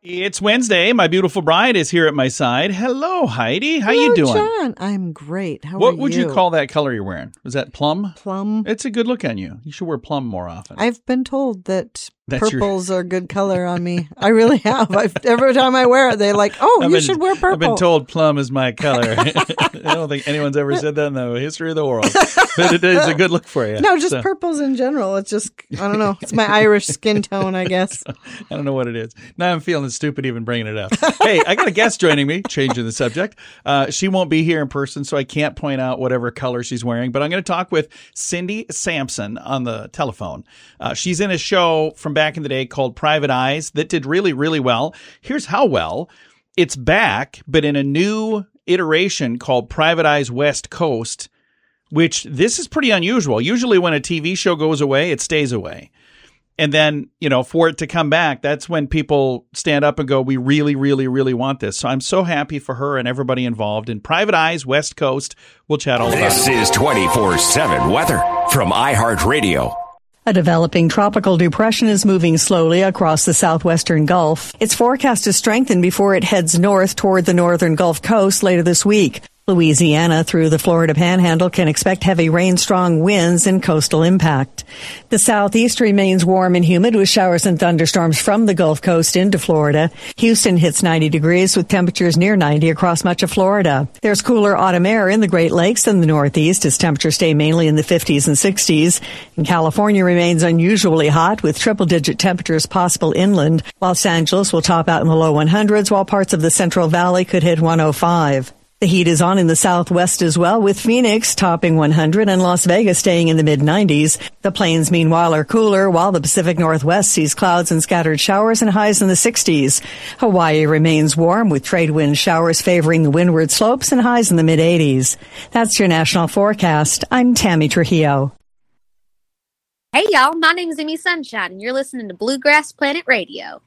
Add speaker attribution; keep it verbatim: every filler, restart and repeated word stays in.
Speaker 1: It's Wednesday. My beautiful bride is here at my side. Hello, Heidi. How
Speaker 2: Hello,
Speaker 1: you doing?
Speaker 2: John. I'm great. How
Speaker 1: what
Speaker 2: are you?
Speaker 1: What would you call that color you're wearing? Was that plum?
Speaker 2: Plum.
Speaker 1: It's a good look on you. You should wear plum more often.
Speaker 2: I've been told that
Speaker 1: That's
Speaker 2: purples
Speaker 1: your...
Speaker 2: are good color on me. I really have. I've, every time I wear it, they're like, oh,
Speaker 1: I've
Speaker 2: you
Speaker 1: been,
Speaker 2: should wear purple.
Speaker 1: I've been told plum is my color. I don't think anyone's ever said that in the history of the world. But it is a good look for you.
Speaker 2: No, just
Speaker 1: so.
Speaker 2: purples in general. It's just, I don't know. It's my Irish skin tone, I guess.
Speaker 1: I don't know what it is. Now I'm feeling stupid even bringing it up. Hey, I got a guest joining me, changing the subject. Uh, she won't be here in person, so I can't point out whatever color she's wearing. But I'm going to talk with Cindy Sampson on the telephone. Uh, she's in a show from back in the day called Private Eyes that did really, really well. Here's how well. It's back, but in a new iteration called Private Eyes West Coast, which this is pretty unusual. Usually when a T V show goes away, it stays away. And then, you know, for it to come back, that's when people stand up and go, we really, really, really want this. So I'm so happy for her and everybody involved in Private Eyes West Coast. We'll chat all about it.
Speaker 3: This is twenty-four seven weather from iHeartRadio.
Speaker 4: A developing tropical depression is moving slowly across the southwestern Gulf. Its forecast to strengthen before it heads north toward the northern Gulf Coast later this week. Louisiana through the Florida Panhandle can expect heavy rain, strong winds, and coastal impact. The southeast remains warm and humid with showers and thunderstorms from the Gulf Coast into Florida. Houston hits ninety degrees with temperatures near ninety across much of Florida. There's cooler autumn air in the Great Lakes and the Northeast as temperatures stay mainly in the fifties and sixties. And California remains unusually hot with triple-digit temperatures possible inland. Los Angeles will top out in the low hundreds, while parts of the Central Valley could hit one oh five. The heat is on in the southwest as well, with Phoenix topping one hundred and Las Vegas staying in the mid nineties. The plains, meanwhile, are cooler, while the Pacific Northwest sees clouds and scattered showers and highs in the sixties. Hawaii remains warm, with trade wind showers favoring the windward slopes and highs in the mid eighties. That's your national forecast. I'm Tammy Trujillo.
Speaker 5: Hey, y'all. My name is Emmy Sunshine, and you're listening to Bluegrass Planet Radio.